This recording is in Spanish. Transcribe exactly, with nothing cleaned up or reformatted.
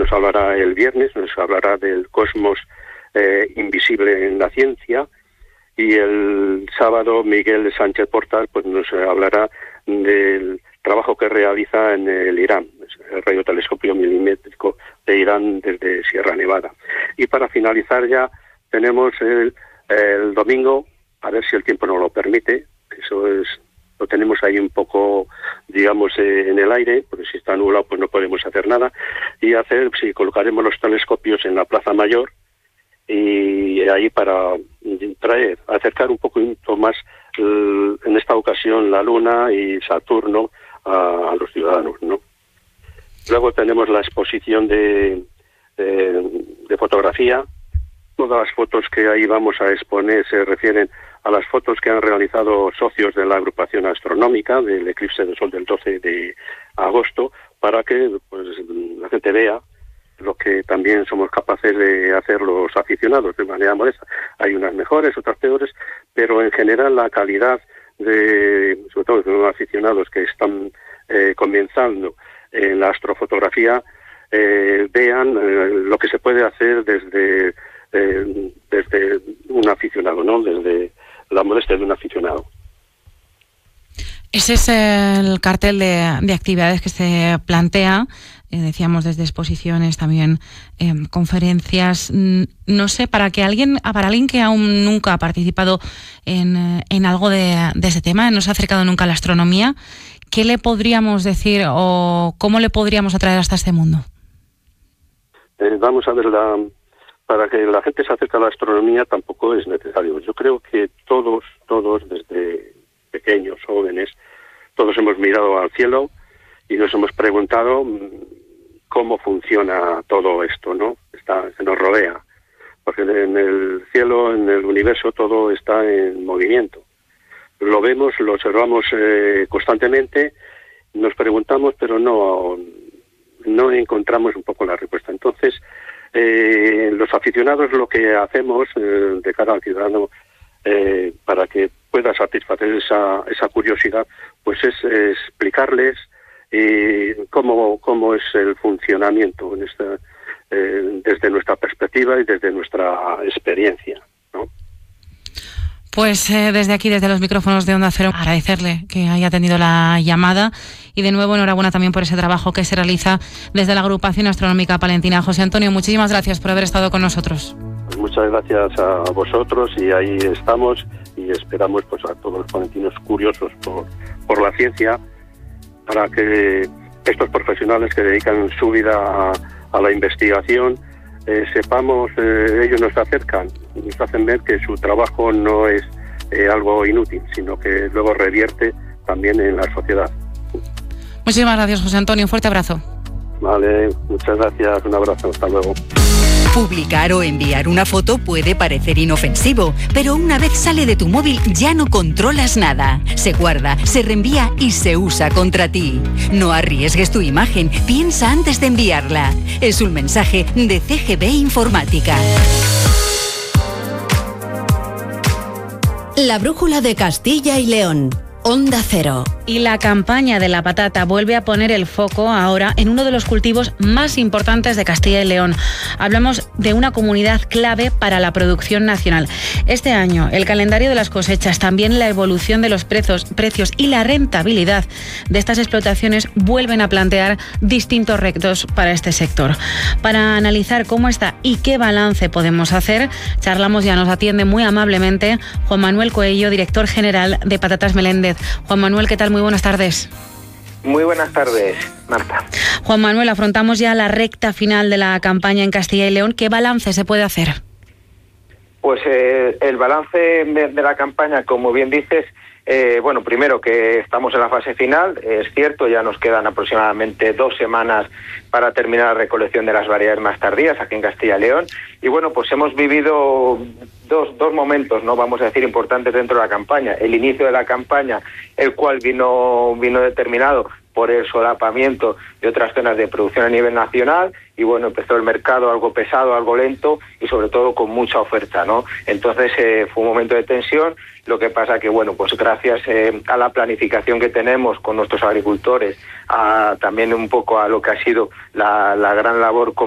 nos hablará el viernes, nos hablará del cosmos eh, invisible en la ciencia, y el sábado Miguel Sánchez Portal pues nos hablará del trabajo que realiza en el Irán, el radiotelescopio milimétrico de Irán desde Sierra Nevada. Y para finalizar ya tenemos el, el domingo, a ver si el tiempo nos lo permite, eso es, lo tenemos ahí un poco, digamos, eh, en el aire, porque si está nublado pues no podemos hacer nada, y hacer, si colocaremos los telescopios en la Plaza Mayor, y ahí para traer, acercar un poco más, en esta ocasión, la Luna y Saturno a, a los ciudadanos, ¿no? Luego tenemos la exposición de, de, de fotografía. Todas las fotos que ahí vamos a exponer se refieren a las fotos que han realizado socios de la agrupación astronómica del eclipse de sol del doce de agosto, para que pues la gente vea lo que también somos capaces de hacer los aficionados de manera modesta. Hay unas mejores, otras peores, pero en general la calidad de, sobre todo de los aficionados que están eh, comenzando en la astrofotografía, eh, vean eh, lo que se puede hacer desde eh, desde un aficionado, ¿no? Desde la modestia de un aficionado. Ese es el cartel de, de actividades que se plantea. Eh, decíamos desde exposiciones, también eh, conferencias. No sé, para que alguien, para alguien que aún nunca ha participado en, en algo de, de ese tema, no se ha acercado nunca a la astronomía, ¿qué le podríamos decir o cómo le podríamos atraer hasta este mundo? Eh, vamos a ver, la, para que la gente se acerque a la astronomía tampoco es necesario. Yo creo que todos, todos, desde pequeños, jóvenes, todos hemos mirado al cielo y nos hemos preguntado cómo funciona todo esto, ¿no? Está, que nos rodea. Porque en el cielo, en el universo, todo está en movimiento. Lo vemos, lo observamos eh, constantemente, nos preguntamos, pero no, no encontramos un poco la respuesta. Entonces, eh, los aficionados lo que hacemos eh, de cara al ciudadano, eh, para que pueda satisfacer esa, esa curiosidad, pues es, es explicarles eh, cómo, cómo es el funcionamiento en esta, eh, desde nuestra perspectiva y desde nuestra experiencia, ¿no? Pues eh, desde aquí, desde los micrófonos de Onda Cero, agradecerle que haya atendido la llamada y de nuevo enhorabuena también por ese trabajo que se realiza desde la Agrupación Astronómica Palentina. José Antonio, muchísimas gracias por haber estado con nosotros. Muchas gracias a vosotros y ahí estamos y esperamos pues a todos los palentinos curiosos por, por la ciencia, para que estos profesionales que dedican su vida a, a la investigación eh, sepamos, eh, ellos nos acercan, nos hacen ver que su trabajo no es eh, algo inútil, sino que luego revierte también en la sociedad. Muchísimas gracias, José Antonio. Un fuerte abrazo. Vale, muchas gracias. Un abrazo. Hasta luego. Publicar o enviar una foto puede parecer inofensivo, pero una vez sale de tu móvil ya no controlas nada. Se guarda, se reenvía y se usa contra ti. No arriesgues tu imagen, piensa antes de enviarla. Es un mensaje de C G B Informática. La brújula de Castilla y León. Onda Cero. Y la campaña de la patata vuelve a poner el foco ahora en uno de los cultivos más importantes de Castilla y León. Hablamos de una comunidad clave para la producción nacional. Este año, el calendario de las cosechas, también la evolución de los precios, precios y la rentabilidad de estas explotaciones vuelven a plantear distintos retos para este sector. Para analizar cómo está y qué balance podemos hacer, charlamos, ya nos atiende muy amablemente Juan Manuel Coello, director general de Patatas Meléndez. Juan Manuel, ¿qué tal? Muy buenas tardes. Muy buenas tardes, Marta. Juan Manuel, afrontamos ya la recta final de la campaña en Castilla y León. ¿Qué balance se puede hacer? Pues eh, el balance de, de la campaña, como bien dices, eh, bueno, primero que estamos en la fase final, es cierto, ya nos quedan aproximadamente dos semanas para terminar la recolección de las variedades más tardías aquí en Castilla y León. Y bueno, pues hemos vivido dos, dos momentos, no vamos a decir importantes dentro de la campaña. El inicio de la campaña, el cual vino, vino determinado por el solapamiento de otras zonas de producción a nivel nacional, y bueno, empezó el mercado algo pesado, algo lento y sobre todo con mucha oferta, ¿no? Entonces eh, fue un momento de tensión. Lo que pasa que, bueno, pues gracias eh, a la planificación que tenemos con nuestros agricultores, a, también un poco a lo que ha sido la, la gran labor